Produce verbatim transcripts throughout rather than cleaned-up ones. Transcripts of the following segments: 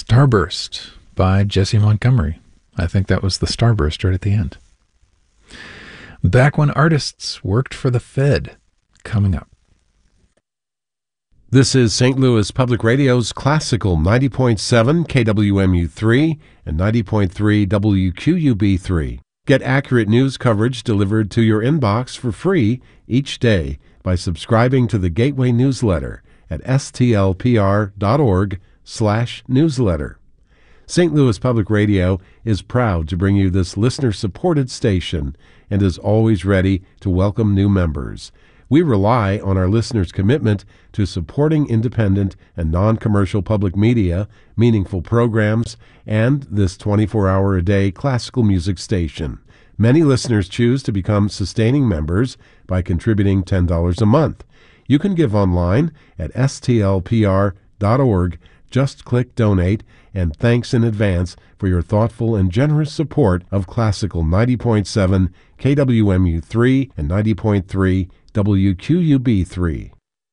Starburst by Jesse Montgomery. I think that was the Starburst right at the end. Back when artists worked for the Fed, coming up. This is Saint Louis Public Radio's Classical ninety point seven K W M U three and ninety point three W Q U B three. Get accurate news coverage delivered to your inbox for free each day by subscribing to the Gateway newsletter at s t l p r dot org slash newsletter. Saint Louis Public Radio is proud to bring you this listener-supported station and is always ready to welcome new members. We rely on our listeners' commitment to supporting independent and non-commercial public media, meaningful programs, and this twenty-four hour a day classical music station. Many listeners choose to become sustaining members by contributing ten dollars a month. You can give online at s t l p r dot org. Just click Donate, and thanks in advance for your thoughtful and generous support of Classical ninety point seven K W M U three and ninety point three W Q U B three.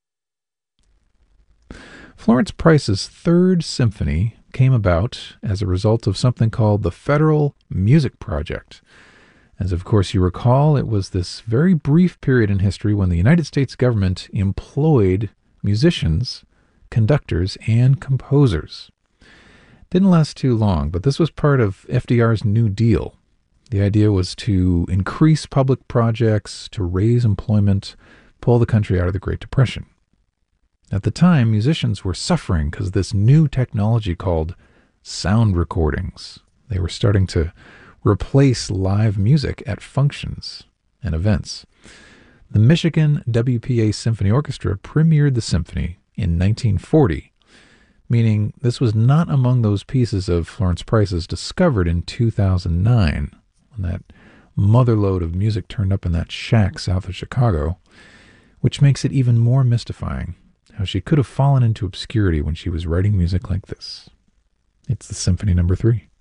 Florence Price's Third Symphony came about as a result of something called the Federal Music Project. As of course you recall, it was this very brief period in history when the United States government employed musicians, conductors, and composers. Didn't last too long, but this was part of F D R's New Deal. The idea was to increase public projects, to raise employment, pull the country out of the Great Depression. At the time, musicians were suffering because of this new technology called sound recordings. They were starting to replace live music at functions and events. The Michigan W P A Symphony Orchestra premiered the symphony in nineteen forty, meaning this was not among those pieces of Florence Price's discovered in two thousand nine, when that motherlode of music turned up in that shack south of Chicago, which makes it even more mystifying how she could have fallen into obscurity when she was writing music like this. It's the Symphony Number Three.